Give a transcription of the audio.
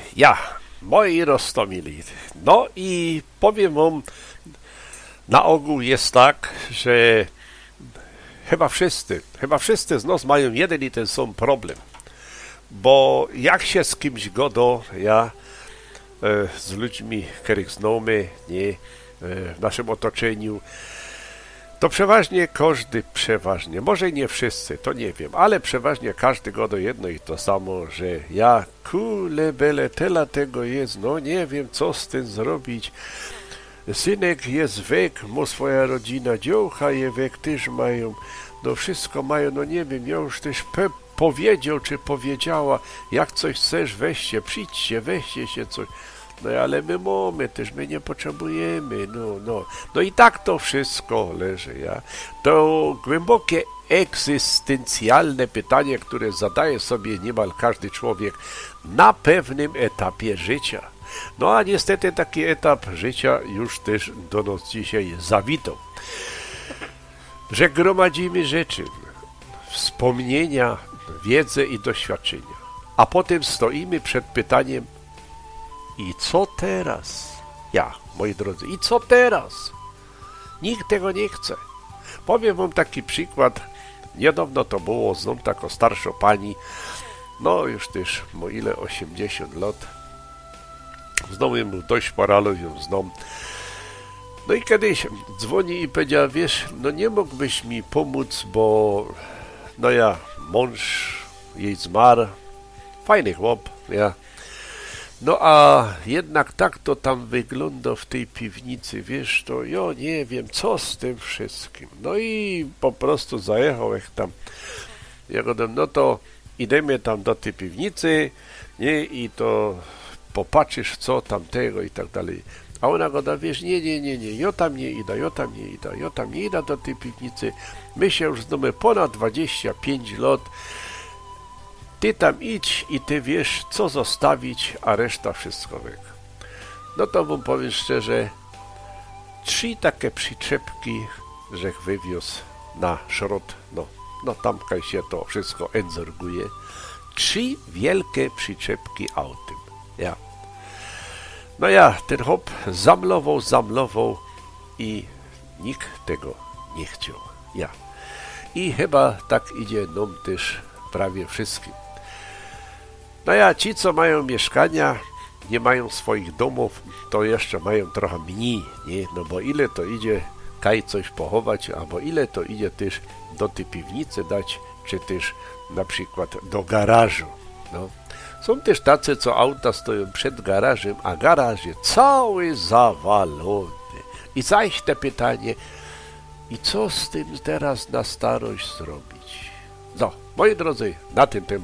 Ja, moi Rostomili. No i powiem wam, na ogół jest tak, że chyba wszyscy z nas mają jeden i ten sam problem. Bo jak się z kimś godo, z ludźmi, których znamy, nie, w naszym otoczeniu, to przeważnie, może nie wszyscy, to nie wiem, ale przeważnie każdy godo jedno i to samo, że ja, kule bele, tyle tego jest, no nie wiem, co z tym zrobić. Synek jest wek, ma swoja rodzina, dziołcha je wek, też mają, no wszystko mają, no nie wiem, ja już też powiedział, czy powiedziała, jak coś chcesz, weźcie, przyjdźcie, weźcie się coś. No ale my mamy też, my nie potrzebujemy, no i tak to wszystko leży, To głębokie, egzystencjalne pytanie, które zadaje sobie niemal każdy człowiek na pewnym etapie życia. No a niestety taki etap życia już też do nas dzisiaj zawitał. Że gromadzimy rzeczy, wspomnienia, wiedzę i doświadczenia, a potem stoimy przed pytaniem: i co teraz? Moi drodzy, i co teraz? Nikt tego nie chce. Powiem wam taki przykład. Niedawno to było, znam taką starszą pani, no już też ma ile, 80 lat. Znam ją dość paralo, ją znam. No i kiedyś dzwoni i powiedziała: wiesz, no nie mógłbyś mi pomóc, bo mąż jej zmarł, fajny chłop, No a jednak tak to tam wygląda w tej piwnicy, wiesz, to ja nie wiem, co z tym wszystkim. No i po prostu zajechał jak tam. Ja go no to idziemy tam do tej piwnicy, nie, i to popatrzysz, co tam tego i tak dalej. A ona go da, wiesz, nie, ja tam nie idę do tej piwnicy. My się już znamy ponad 25 lat. Ty tam idź i ty wiesz, co zostawić, a reszta wszystko weg. No to wam powiem szczerze, 3 takie przyczepki, żech wywiózł na szrot, no tamkaj się to wszystko entzorguje. 3 wielkie przyczepki autem, ten hop zamlował i nikt tego nie chciał, I chyba tak idzie nam też prawie wszystkim. Ci, co mają mieszkania, nie mają swoich domów, to jeszcze mają trochę mniej, nie? No bo ile to idzie kaj coś pochować, albo ile to idzie też do tej piwnicy dać, czy też na przykład do garażu, Są też tacy, co auta stoją przed garażem, a garaż jest cały zawalony. I zaś te pytanie: i co z tym teraz na starość zrobić? No, moi drodzy, na tym